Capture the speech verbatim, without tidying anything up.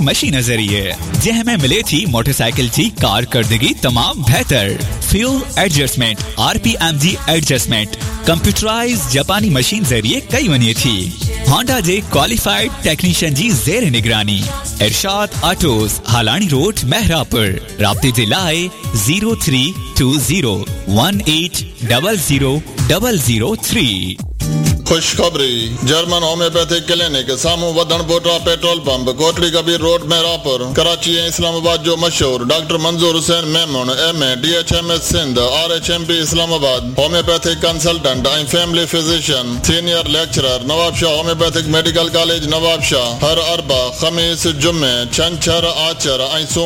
Machine ज़रिए जंहिंमें मिले थी मोटरसाइकिल जी कारकर्दगी तमाम बेहतर। फ्यूल एडजस्टमेंट, आरपीएम जी एडजस्टमेंट कंप्यूटराइज जापानी मशीन ज़रिए कई वञे थी। होंडा जे क्वालिफाइड टेक्नीशियन जी ज़ेर निगरानी। इरशाद ऑटोस, हालानी रोड, महरापुर। राब्ते जे लाए zero three two zero one eight double zero double zero three. खुशखबरी, जर्मन होम्योपैथिक क्लिनिक सामू वधण बोटा petrol pump, Kotri Kabir road, महरापुर, Karachi ऐं इस्लामाबाद जो मशहूर डॉक्टर मंजूर Hussain Memon M A D H M S Sindh R H M P Islamabad, homeopathic consultant ऐं family physician, senior lecturer, Nawab Shah homeopathic medical college Nawab Shah. हर अरबा, खमीस, जुम्मे, छंछर, आचर ऐं